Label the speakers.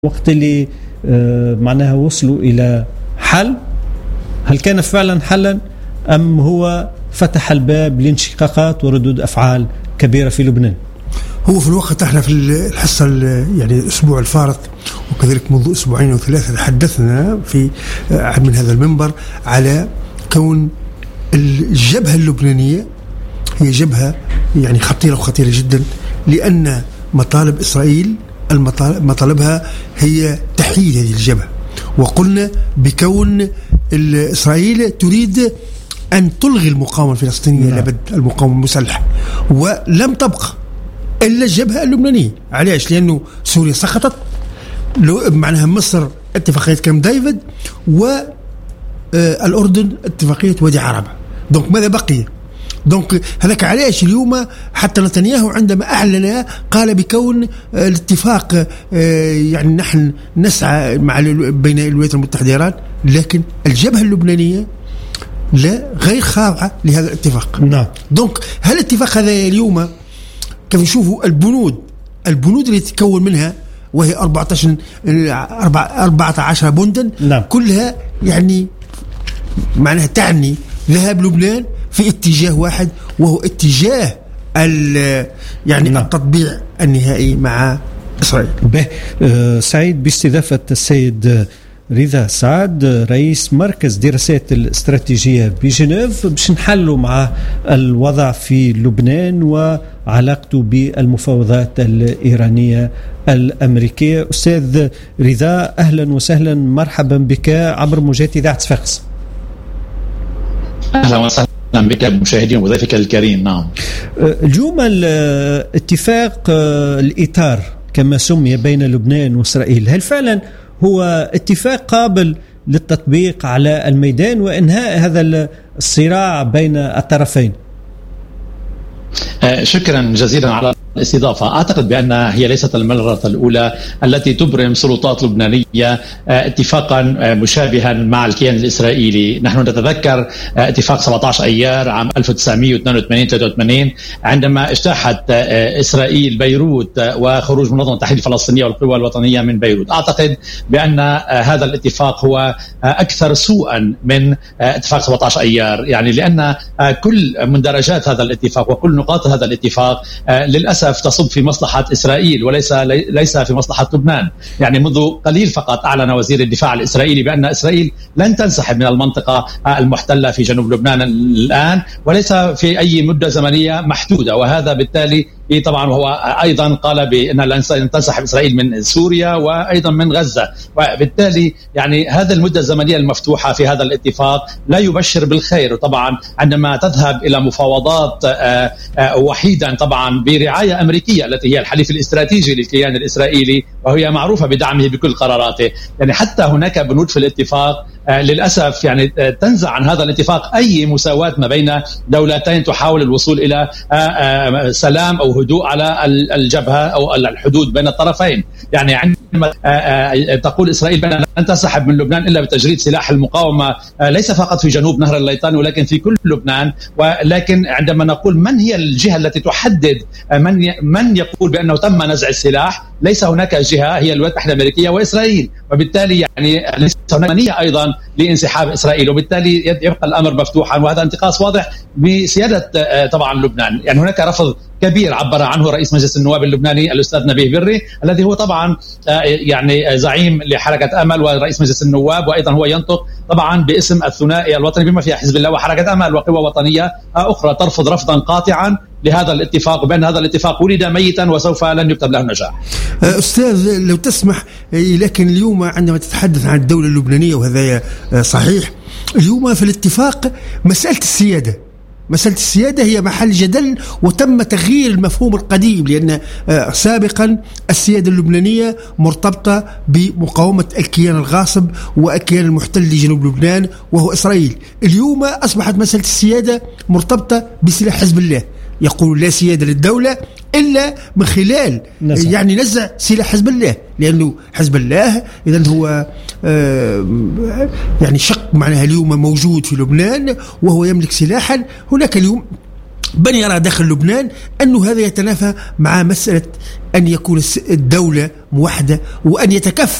Speaker 1: وقت اللي معناها وصلوا إلى حل، هل كان فعلا حلا أم هو فتح الباب لانشقاقات وردود أفعال كبيرة في لبنان؟
Speaker 2: هو في الوقت احنا في الحصة يعني الأسبوع الفارط وكذلك منذ أسبوعين أو ثلاثة تحدثنا في من هذا المنبر على كون الجبهة اللبنانية هي جبهة يعني خطيرة وخطيرة جدا، لأن مطالب إسرائيل مطالبها هي تحييد هذه الجبهة، وقلنا بكون إسرائيل تريد أن تلغي المقاومة الفلسطينية لابد المقاومة المسلحة، ولم تبقى إلا الجبهة اللبنانية. علاش؟ لأنه سوريا سقطت، معناها مصر اتفاقية كامب ديفيد، والأردن اتفاقية وادي عربة. دونك ماذا بقي؟ دونك هذاك علاش اليوم حتى نتنياهو عندما أعلن قال بكون الاتفاق يعني نحن نسعى بين الولايات المتحدة وإيران، لكن الجبهة اللبنانية لا غير خاضعة لهذا الاتفاق.
Speaker 1: نعم.
Speaker 2: دونك هل الاتفاق هذا اليوم كيف نشوفوا البنود اللي تتكون منها وهي 14 بندا، نعم. كلها يعني معناها تعني ذهاب لبنان في اتجاه واحد، وهو اتجاه يعني نعم. التطبيع النهائي مع إسرائيل.
Speaker 1: سعيد باستضافة السيد رضا سعد رئيس مركز دراسات الاستراتيجية بجنيف باش نحلوا مع الوضع في لبنان وعلاقته بالمفاوضات الإيرانية الأمريكية. أستاذ رضا، أهلا وسهلا، مرحبا بك عبر موجات إذاعة صفاقس.
Speaker 3: أهلا وسهلا بك مشاهدين وضيفك الكريم. نعم،
Speaker 1: اليوم الاتفاق الإطار كما سمي بين لبنان وإسرائيل، هل فعلا هو اتفاق قابل للتطبيق على الميدان وإنهاء هذا الصراع بين الطرفين؟
Speaker 3: شكرا جزيلا على الاستضافة. أعتقد بأن هي ليست المرة الأولى التي تبرم سلطات لبنانية اتفاقا مشابها مع الكيان الإسرائيلي. نحن نتذكر اتفاق 17 أيار عام 1982-83 عندما اجتاحت إسرائيل بيروت وخروج منظمة التحرير الفلسطينية والقوى الوطنية من بيروت. أعتقد بأن هذا الاتفاق هو أكثر سوءا من اتفاق 17 أيار، يعني لأن كل مندرجات هذا الاتفاق وكل نقاط هذا الاتفاق للأسف تصب في مصلحة إسرائيل وليس في مصلحة لبنان. يعني منذ قليل فقط أعلن وزير الدفاع الإسرائيلي بأن إسرائيل لن تنسحب من المنطقة المحتلة في جنوب لبنان الآن، وليس في أي مدة زمنية محدودة، وهذا بالتالي طبعا هو أيضا قال بأن لن تنسحب إسرائيل من سوريا وأيضا من غزة، وبالتالي يعني هذه المدة الزمنية المفتوحة في هذا الاتفاق لا يبشر بالخير. وطبعا عندما تذهب إلى مفاوضات وحيدا طبعا برعاية أمريكية التي هي الحليف الاستراتيجي للكيان الإسرائيلي وهي معروفة بدعمه بكل قراراته، يعني حتى هناك بنود في الاتفاق للأسف يعني تنزع عن هذا الاتفاق أي مساواة ما بين دولتين تحاول الوصول إلى سلام أو هدوء على الجبهة أو الحدود بين الطرفين. يعني عندما تقول إسرائيل بأن لن تنسحب من لبنان إلا بتجريد سلاح المقاومة ليس فقط في جنوب نهر الليطان ولكن في كل لبنان، ولكن عندما نقول من هي الجهة التي تحدد من يقول بأنه تم نزع السلاح، ليس هناك جهة، هي الولايات المتحدة الأمريكية وإسرائيل، وبالتالي يعني ليس هناك نية أيضا لانسحاب إسرائيل، وبالتالي يبقى الأمر مفتوحا، وهذا انتقاص واضح بسيادة طبعا لبنان. يعني هناك رفض كبير عبر عنه رئيس مجلس النواب اللبناني الأستاذ نبيه بري الذي هو طبعا يعني زعيم لحركة أمل ورئيس مجلس النواب، وأيضا هو ينطق طبعا باسم الثنائي الوطني بما فيها حزب الله وحركة أمل وقوى وطنية أخرى ترفض رفضا قاطعا لهذا الاتفاق، وبأن هذا الاتفاق ولد ميتا وسوف لن يكتب له نجاح.
Speaker 2: أستاذ لو تسمح، لكن اليوم عندما تتحدث عن الدولة اللبنانية وهذا صحيح، اليوم في الاتفاق مسألة السيادة هي محل جدل، وتم تغيير المفهوم القديم، لأن سابقا السيادة اللبنانية مرتبطة بمقاومة الكيان الغاصب والكيان المحتل لجنوب لبنان وهو إسرائيل. اليوم أصبحت مسألة السيادة مرتبطة بسلاح حزب الله، يقول لا سيادة للدولة إلا من خلال يعني نزع سلاح حزب الله، لأنه حزب الله إذن هو يعني شق معناها اليوم موجود في لبنان وهو يملك سلاحا. هناك اليوم من يرى داخل لبنان أنه هذا يتنافى مع مسألة أن يكون الدولة موحدة وأن يتكفل